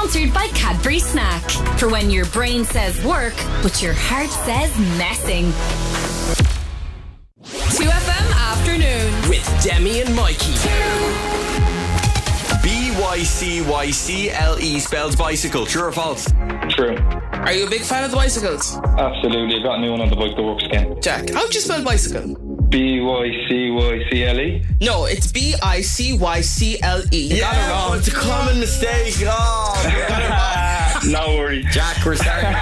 Sponsored by Cadbury Snack. For when your brain says work, but your heart says messing. 2FM Afternoon. With Demi and Mikey. BYCYCLE spells bicycle. True or false? True. Are you a big fan of the bicycles? Absolutely. I got a new one on the bike that works again. Jack, how do you spell bicycle? BYCYCLE? No, it's BICYCLE. You got it wrong. It's a common mistake. Oh, No worries. Jack, we're starting.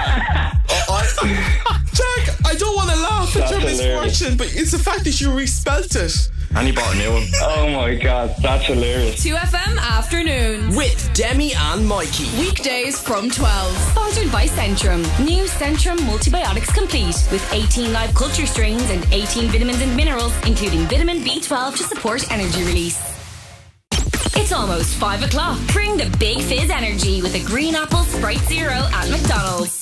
Jack, I don't want to laugh at your misfortune, but it's the fact that you respelt it. And he bought a new one. Oh my god, that's hilarious. 2FM Afternoon. With Demi and Mikey. Weekdays from 12. Sponsored by Centrum. New Centrum Multibiotics Complete. With 18 live culture strains and 18 vitamins and minerals, including vitamin B12 to support energy release. It's almost 5 o'clock. Bring the Big Fizz energy with a green apple Sprite Zero at McDonald's.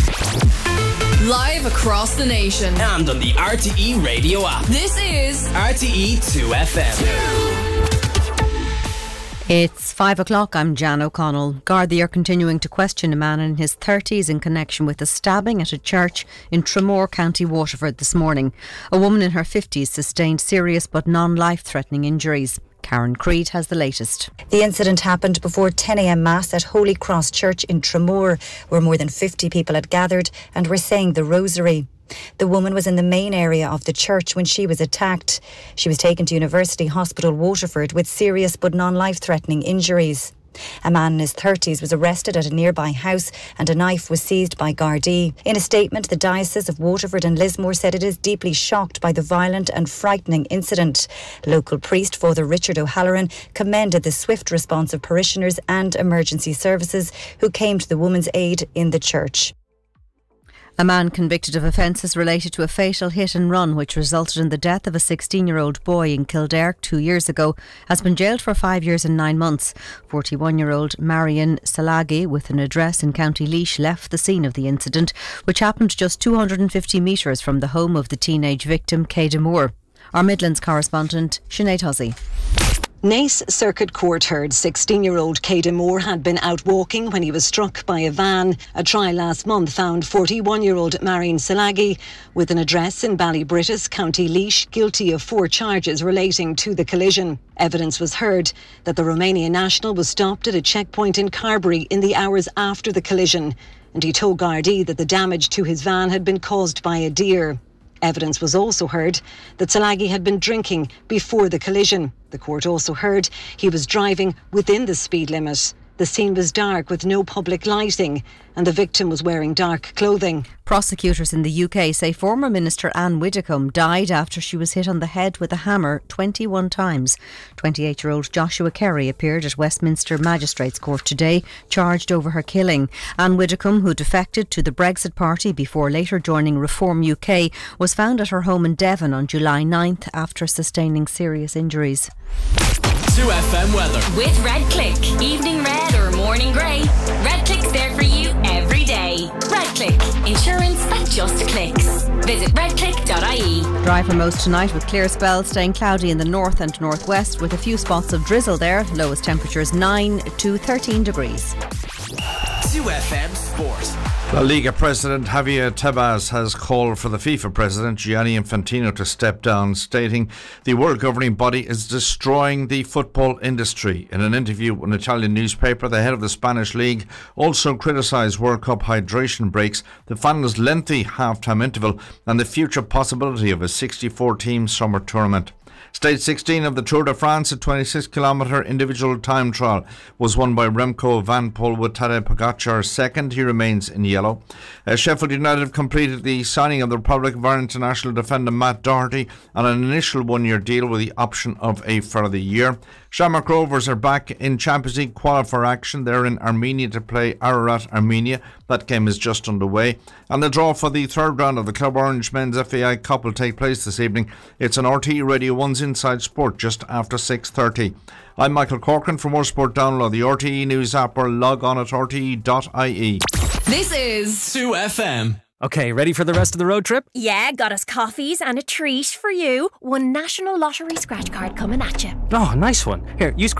Live across the nation. And on the RTE radio app. This is RTE 2FM. It's 5 o'clock. I'm Jan O'Connell. Gardaí are continuing to question a man in his 30s in connection with a stabbing at a church in Tramore, County Waterford this morning. A woman in her 50s sustained serious but non-life-threatening injuries. Karen Creed has the latest. The incident happened before 10 a.m. Mass at Holy Cross Church in Tramore, where more than 50 people had gathered and were saying the rosary. The woman was in the main area of the church when she was attacked. She was taken to University Hospital Waterford with serious but non-life-threatening injuries. A man in his 30s was arrested at a nearby house and a knife was seized by Gardaí. In a statement, the Diocese of Waterford and Lismore said it is deeply shocked by the violent and frightening incident. Local priest Father Richard O'Halloran commended the swift response of parishioners and emergency services who came to the woman's aid in the church. A man convicted of offences related to a fatal hit and run which resulted in the death of a 16-year-old boy in Kildare 2 years ago has been jailed for 5 years and 9 months. 41-year-old Marion Salagi, with an address in County Laois, left the scene of the incident, which happened just 250 metres from the home of the teenage victim, Céide Moore. Our Midlands correspondent, Sinead Hussey. Naas Circuit Court heard 16-year-old Céide Moore had been out walking when he was struck by a van. A trial last month found 41-year-old Marion Salagi, with an address in Ballybrittis, County Laois, guilty of 4 charges relating to the collision. Evidence was heard that the Romanian national was stopped at a checkpoint in Carbery in the hours after the collision, and he told Gardaí that the damage to his van had been caused by a deer. Evidence was also heard that Salagi had been drinking before the collision. The court also heard he was driving within the speed limit. The scene was dark with no public lighting and the victim was wearing dark clothing. Prosecutors in the UK say former Minister Anne Widdecombe died after she was hit on the head with a hammer 21 times. 28-year-old Joshua Kerry appeared at Westminster Magistrates Court today, charged over her killing. Anne Widdecombe, who defected to the Brexit Party before later joining Reform UK, was found at her home in Devon on July 9th after sustaining serious injuries. 2FM weather. with Red Click. Evening red or morning grey. Red Click's there for you every day. Red Click. Insurance that just clicks. Visit redclick.ie. Dry for most tonight with clear spells, staying cloudy in the north and northwest with a few spots of drizzle there. Lowest temperatures 9 to 13 degrees. 2FM Sport. La Liga President Javier Tebas has called for the FIFA President Gianni Infantino to step down, stating the world governing body is destroying the football industry. In an interview with an Italian newspaper, the head of the Spanish league also criticised World Cup hydration breaks, the final's lengthy half-time interval and the future possibility of a 64-team summer tournament. Stage 16 of the Tour de France, a 26-kilometre individual time trial, was won by Remco Evenepoel with Tadej Pogacar second. He remains in yellow. Sheffield United have completed the signing of the Republic of Ireland international defender Matt Doherty on an initial one-year deal with the option of a further year. Shamrock Rovers are back in Champions League qualifier action. They're in Armenia to play Ararat Armenia. That game is just underway. And the draw for the third round of the Club Orange Men's FAI Cup will take place this evening. It's on RTE Radio 1's Inside Sport just after 6:30. I'm Michael Corcoran. For more sport, download the RTE News app or log on at rte.ie. This is 2FM. Okay, ready for the rest of the road trip? Yeah, got us coffees and a treat for you. One National Lottery scratch card coming at you. Oh, nice one. Here, you